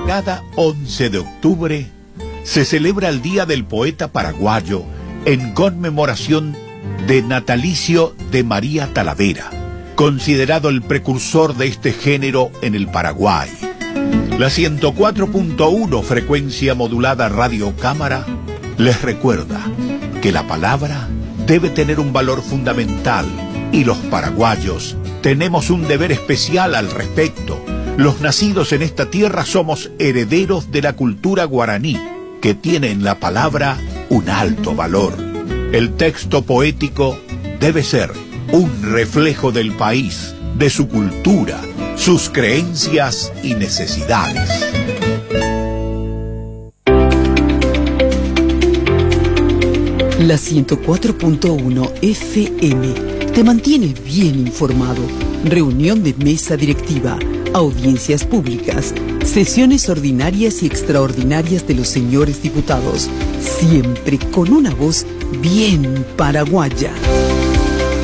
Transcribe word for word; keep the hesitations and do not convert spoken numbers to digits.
Cada once de octubre se celebra el Día del Poeta Paraguayo en conmemoración de natalicio de María Talavera, considerado el precursor de este género en el Paraguay. La ciento cuatro punto uno frecuencia modulada Radio Cámara les recuerda que la palabra debe tener un valor fundamental y los paraguayos tenemos un deber especial al respecto. Los nacidos en esta tierra somos herederos de la cultura guaraní, que tiene en la palabra un alto valor. El texto poético debe ser un reflejo del país, de su cultura, sus creencias y necesidades. La ciento cuatro punto uno F M te mantiene bien informado. Reunión de mesa directiva, audiencias públicas, sesiones ordinarias y extraordinarias de los señores diputados, siempre con una voz bien paraguaya.